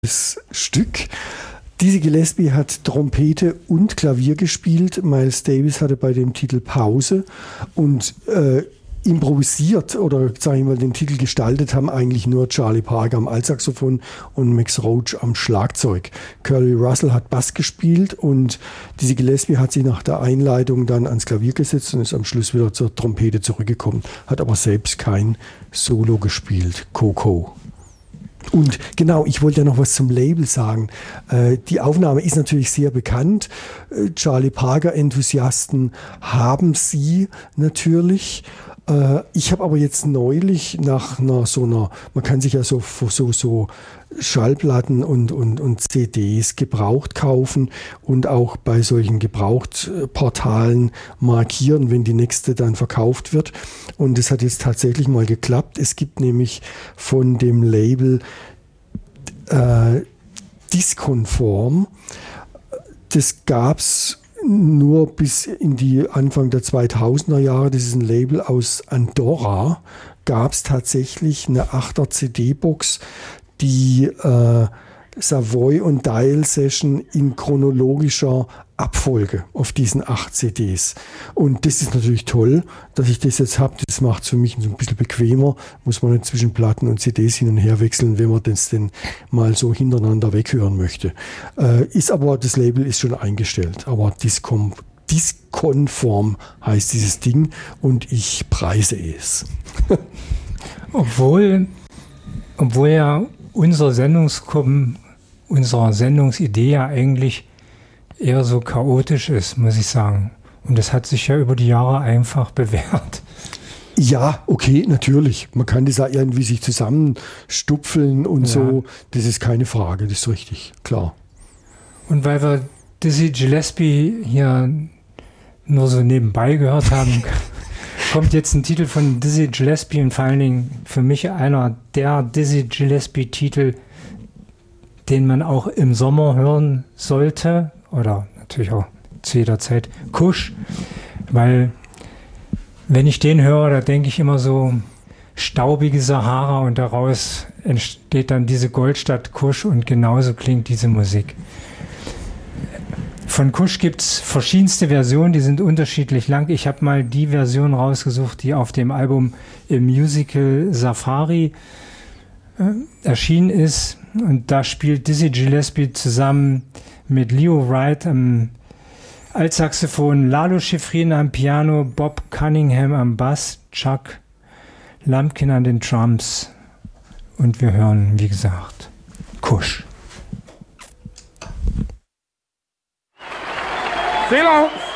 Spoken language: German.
Stück. Dizzy Gillespie hat Trompete und Klavier gespielt. Miles Davis hatte bei dem Titel Pause und improvisiert oder, sage ich mal, den Titel gestaltet haben eigentlich nur Charlie Parker am Altsaxophon und Max Roach am Schlagzeug. Curly Russell hat Bass gespielt und Dizzy Gillespie hat sich nach der Einleitung dann ans Klavier gesetzt und ist am Schluss wieder zur Trompete zurückgekommen, hat aber selbst kein Solo gespielt. Coco. Und genau, ich wollte ja noch was zum Label sagen. Die Aufnahme ist natürlich sehr bekannt. Charlie Parker-Enthusiasten haben sie natürlich. Ich habe aber jetzt neulich nach man kann sich ja so Schallplatten und CDs gebraucht kaufen und auch bei solchen Gebrauchtportalen markieren, wenn die nächste dann verkauft wird. Und es hat jetzt tatsächlich mal geklappt. Es gibt nämlich von dem Label Diskonform. Das gab's nur bis in die Anfang der 2000er Jahre. Das ist ein Label aus Andorra. Gab es tatsächlich eine 8er CD-Box, die Savoy und Dial Session in chronologischer Abfolge auf diesen 8 CDs. Und das ist natürlich toll, dass ich das jetzt habe. Das macht es für mich ein bisschen bequemer. Muss man nicht zwischen Platten und CDs hin und her wechseln, wenn man das denn mal so hintereinander weghören möchte. Das Label ist schon eingestellt. Aber Diskonform heißt dieses Ding und ich preise es. Obwohl ja unsere Sendungsidee ja eigentlich eher so chaotisch ist, muss ich sagen. Und das hat sich ja über die Jahre einfach bewährt. Ja, okay, natürlich. Man kann das auch irgendwie sich zusammenstupfeln und so. Das ist keine Frage, das ist richtig, klar. Und weil wir Dizzy Gillespie hier nur so nebenbei gehört haben, kommt jetzt ein Titel von Dizzy Gillespie und vor allen Dingen für mich einer der Dizzy Gillespie-Titel, den man auch im Sommer hören sollte oder natürlich auch zu jeder Zeit. Kusch, weil wenn ich den höre, da denke ich immer so staubige Sahara und daraus entsteht dann diese Goldstadt Kusch und genauso klingt diese Musik. Von Kusch gibt es verschiedenste Versionen, die sind unterschiedlich lang. Ich habe mal die Version rausgesucht, die auf dem Album im Musical Safari erschienen ist. Und da spielt Dizzy Gillespie zusammen mit Leo Wright am Altsaxophon, Lalo Schifrin am Piano, Bob Cunningham am Bass, Chuck Lumpkin an den Drums. Und wir hören, wie gesagt, Kusch. Sail on!